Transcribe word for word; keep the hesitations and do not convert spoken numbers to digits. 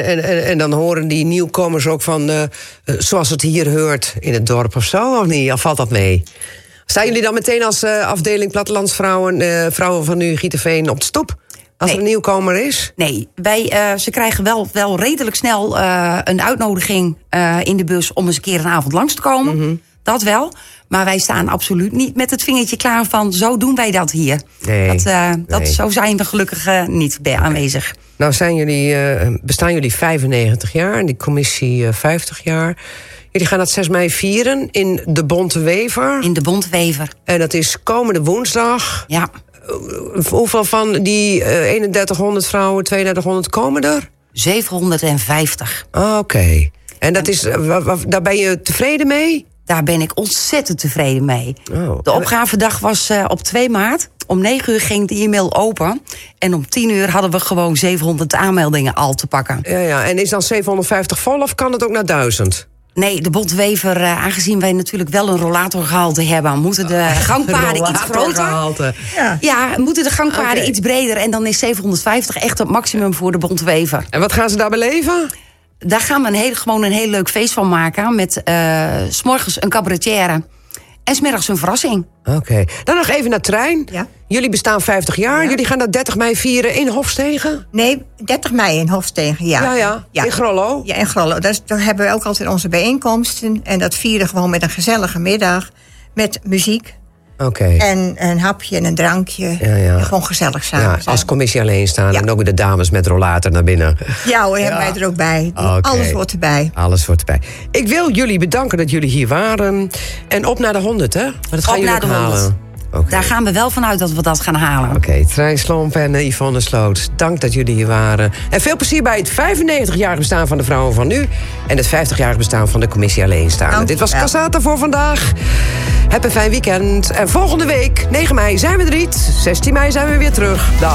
en, en, en dan horen die nieuwkomers ook van... Uh, zoals het hier hoort in het dorp of zo, of niet? Of valt dat mee? Staan jullie dan meteen als uh, afdeling Plattelandsvrouwen... Uh, vrouwen van nu Gieterveen op de stoep? Als nee. er een nieuwkomer is? Nee, wij, uh, ze krijgen wel, wel redelijk snel uh, een uitnodiging uh, in de bus... om eens een keer een avond langs te komen. Mm-hmm. Dat wel. Maar wij staan absoluut niet met het vingertje klaar van... zo doen wij dat hier. Nee, dat, uh, dat, nee. Zo zijn we gelukkig uh, niet bij aanwezig. Nou zijn jullie, uh, bestaan jullie vijfennegentig jaar en die commissie uh, vijftig jaar. Jullie gaan dat zes mei vieren in de Bonte Wever. In de Bonte Wever. En dat is komende woensdag. Ja. Uh, hoeveel van die uh, eenendertighonderd vrouwen, tweeëndertighonderd komen er? zevenhonderdvijftig. Oh, Oké. Okay. En dat is, uh, daar ben je tevreden mee? Daar ben ik ontzettend tevreden mee. Oh. De opgavedag was uh, op twee maart. Om negen uur ging de e-mail open. En om tien uur hadden we gewoon zevenhonderd aanmeldingen al te pakken. Ja, ja. En is dan zevenhonderdvijftig vol of kan het ook naar duizend? Nee, de Bontwever, uh, aangezien wij natuurlijk wel een rollatorgehalte hebben... moeten de gangpaden iets groter. Ja. ja, moeten de gangpaden okay. iets breder. En dan is zevenhonderdvijftig echt het maximum voor de Bontwever. En wat gaan ze daar beleven? Daar gaan we een heel, gewoon een heel leuk feest van maken. Met uh, 's morgens een cabaretière. En 's middags een verrassing. Oké. Okay. Dan nog even naar Trein. Ja. Jullie bestaan vijftig jaar. Ja. Jullie gaan dat dertig mei vieren in Hofstegen? Nee, dertig mei in Hofstegen, ja. Ja, ja. ja. In Grollo? Ja, in Grollo. Daar, daar hebben we ook altijd onze bijeenkomsten. En dat vieren gewoon met een gezellige middag. Met muziek. Oké. Okay. En een hapje en een drankje. Ja, ja. En gewoon gezellig samen ja, zijn. Als commissie alleen staan. Ja. En ook de dames met rollator naar binnen. Ja hoor, hebben ja. wij er ook bij. Okay. Alles wordt erbij. Alles wordt erbij. Ik wil jullie bedanken dat jullie hier waren. En op naar de honderd, hè? Maar dat gaan op jullie naar ook de halen. honderd. Okay. Daar gaan we wel vanuit dat we dat gaan halen. Oké, okay. Trein Slomp en uh, Yvonne Sloot. Dank dat jullie hier waren. En veel plezier bij het vijfennegentigjarig bestaan van de Vrouwen van Nu. En het vijftigjarig bestaan van de commissie Alleenstaande. Dit was Cassata voor vandaag. Heb een fijn weekend. En volgende week, negen mei, zijn we er niet. zestien mei zijn we weer terug. Dag.